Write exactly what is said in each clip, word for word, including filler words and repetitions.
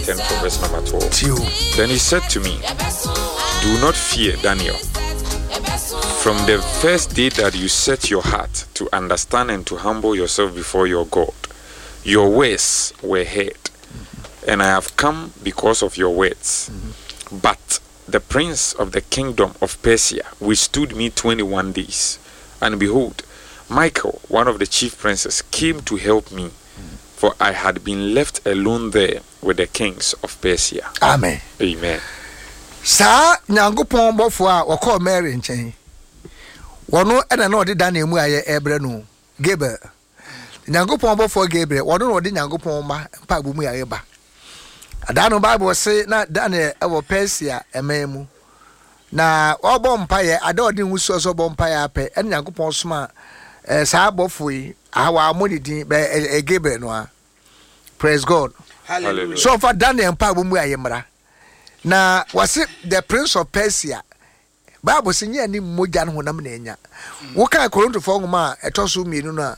ten from verse number twelve. Then he said to me, do not fear, Daniel. From the first day that you set your heart to understand and to humble yourself before your God, your words were heard, and I have come because of your words. Mm-hmm. But the prince of the kingdom of Persia withstood me twenty-one days. And behold, Michael, one of the chief princes, came to help me, mm-hmm. for I had been left alone there with the kings of Persia. Amen. Amen. Sa nyangopon bofo a wako Mary nchen. Wono ena na odi Daniel mu aye ebre no. Gabriel. Nyangopon bofo Gabriel, wono no odi nyangopon ma mpa bu mu aye ba. Adano Bible say na Daniel ewo Persia ememu. Na obo mpaye ada odi nhusu so bo mpaye ape en nyangopon soma eh sa bofo yi awa amodidin be e Gabriel no a. Praise God. Hallelujah. So for Daniel mpa bu mu aye mra. Na was it the prince of Persia? Bible say nya ni moja no honam na enya. Wo kan Korinto fo ngoma etoso mienu na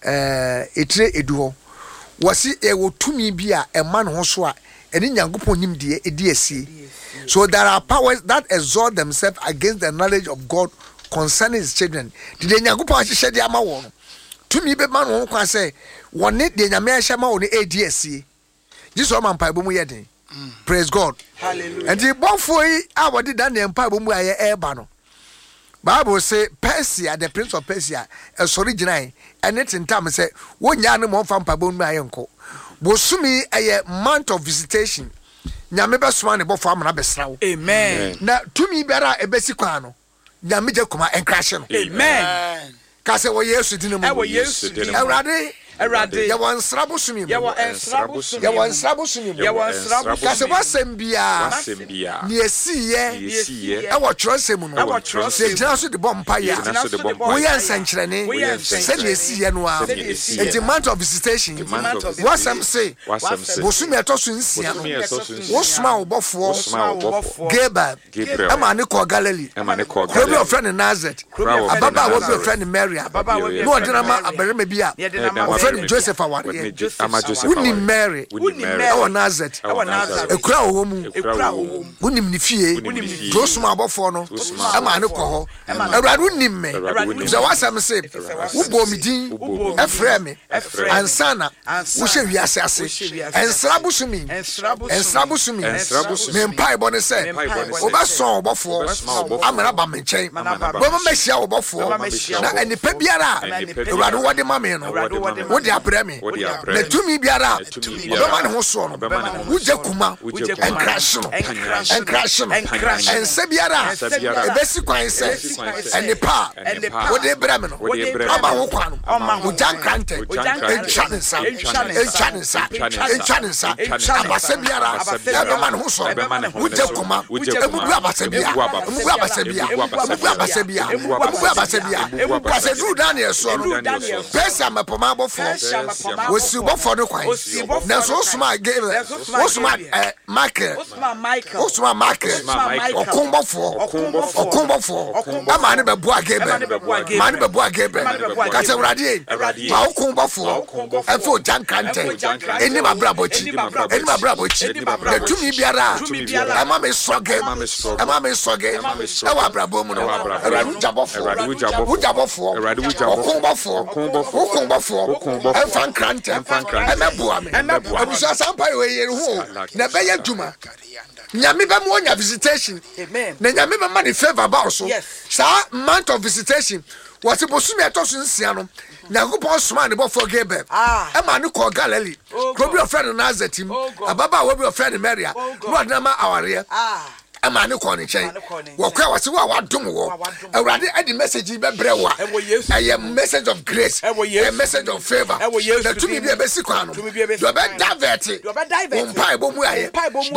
eh etire edu ho. Was it e wo tumi bi a e man ho so a eni nyankopon nim de edi asi. So there are powers that exalt themselves against the knowledge of God concerning his children. Did the nyankopon ahye de ama won. Tumi be man ho kwa say woni de nyame ahye ma woni edi asi. Jesus man pa bo mu yeden. Praise God. Hallelujah. And the bonfoi our did Daniel Empa Bumu aye ebano. Bible say Persia, the prince of Persia, as original, and it in time say, one yan more from Pabun my uncle. Bosumi a month of visitation. Nyameba swan about farm and abesra. Amen. Now to me better a besiquano. Nyamija kuma and crashing. Amen. Case wa yesu dinamu. Ewa yesu dinamu. Erade. Erade. Ya wan srabo sumi. Ya wan srabo sumi. Ya wan srabo sumi. Ya wan srabo. Case wa sembia. Wasembia. Ni esiye. Ni esiye. Ewa trosem no. Ewa trosem. Se jina so de bompa ya. Jina so de bompa. We yan sankrene. Se ni esiye no a. The month of visitation. Wasem say. Wasem say. Bosumi etoso nsia no. Bosumi etoso nsia. Wosma obofo. Wosma obofo. Gabriel. Gabriel. Ema ne ko Galilee. Ema ne ko Gabriel Galilee. friend Nazareth. Ababa Ababa wo friend Mary. No odina ma abereme bia. Friend Joseph aware. Wuni Mary. Wuni Mary. Ewa Nazareth. Ewa Nazareth. Ekura wo mu. Ekura wo mu. Wuni ni fie. Josuma abofo no. Ema ne ko ho. Ewradu wuni me. Ze wasam se. Wo bo mi din. Efrem. Ansana. Wo hye wiase ase. Ensra busumi. Ensra busumi. Me mpai bo ne se. Wo ba so obofo. Amara ba me nchen. Bo ma mehia obofo. Na enipa biara. Ewradu wo de ma me no. Wo de abrɛ me. Na tumi biara. Obama ne ho so no. Wo je kuma. En crash no. En crash no. Ense biara. Ebesi kwan se. Enipa. Wo de brɛ me no. Aba wo kwan no. Wo jan krante. En chanisa. En chanisa. En chanisa. Abase biara. Obama ne ho so. Wo je kuma. Emugu abase biara. Emugu abase biara. Emugu abase biara. Emugu abase biara. Kwase du Daniel so no. Pesa mapoma bofo. Wosi bofo no kwan. Na so suma game. Osuma eh Michael. Osuma Michael. Okunbofo. Okunbofo. Ama ne bebu agebe. Ma ne bebu agebe. Kase urade. Ma okunbofo. Efo jankrante. Eni mabrabochi. Eni mabrabochi. Na tumi biara. Ama me soge. Ama me soge. Ewa abrabomu no. Urade jabofo. Urade jabofo. Okunbofo. Okunbofo. Enfan krante. Emebua me. Abusa sampa we ye ho. Na be ye duma. Nyame be mo nya visitation. Amen. Na nyame be ma the favor ba so. Yes. Sa month of visitation. What bosumi etoso nsia no. Nyakopon soma ne bofo Gabriel. E ma ne ko Galilee. Krobi of friend Nazareth. Ababa wo bi of friend Mary. No adama aware. Ah. Ama ne ko ne chen. Wo kwa wase wo wadom wo. Awurade e di message be bre wo. A message of grace. A message of favor. The to me be a basic one. You be divert. You be divert. Wo mpa e bo mu aye.